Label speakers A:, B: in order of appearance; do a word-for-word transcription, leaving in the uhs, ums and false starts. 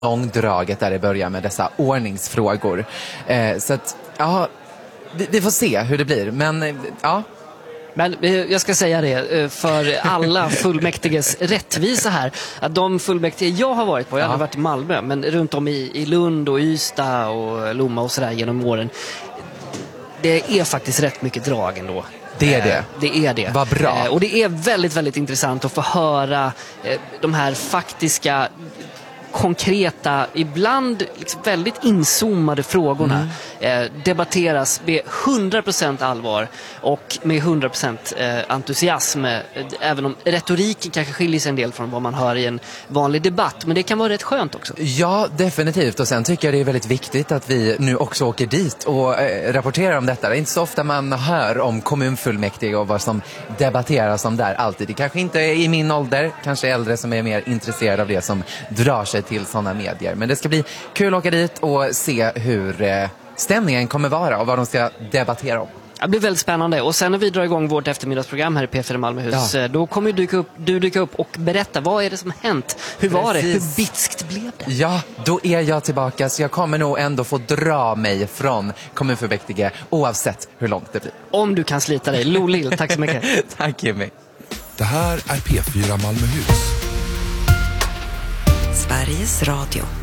A: långdraget där det börjar med dessa ordningsfrågor. Eh, så att, ja, vi, vi får se hur det blir. Men, eh, ja...
B: Men jag ska säga det för alla fullmäktiges rättvisa här, att de fullmäktige jag har varit på, jag har varit i Malmö, men runt om i, i Lund och Ystad och Lomma och sådär genom åren, det är faktiskt rätt mycket drag ändå.
A: Det är det.
B: Eh, det är det.
A: Vad bra.
B: Eh, och det är väldigt, väldigt intressant att få höra eh, de här faktiska, konkreta, ibland liksom väldigt inzoomade frågorna mm. eh, debatteras med hundra procent allvar och med hundra procent eh, entusiasm, eh, även om retoriken kanske skiljer sig en del från vad man hör i en vanlig debatt, men det kan vara rätt skönt också.
A: Ja, definitivt, och sen tycker jag det är väldigt viktigt att vi nu också åker dit och eh, rapporterar om detta. Det är inte så ofta man hör om kommunfullmäktige och vad som debatteras om där alltid. Det kanske inte är i min ålder, kanske äldre som är mer intresserade av det som drar sig till sådana medier. Men det ska bli kul att åka dit och se hur eh, stämningen kommer vara och vad de ska debattera om.
B: Det blir väldigt spännande. Och sen när vi drar igång vårt eftermiddagsprogram här i P fyra Malmöhus, ja. då kommer du dyka, upp, du dyka upp och berätta, vad är det som har hänt? Hur Precis. var det? Hur bitskt blev det?
A: Ja, då är jag tillbaka, så jag kommer nog ändå få dra mig från kommunfullmäktige oavsett hur långt det blir.
B: Om du kan slita dig. Lo Lill, tack så mycket.
A: Tack Jimmy.
C: Det här är P fyra Malmöhus.
D: Sveriges Radio.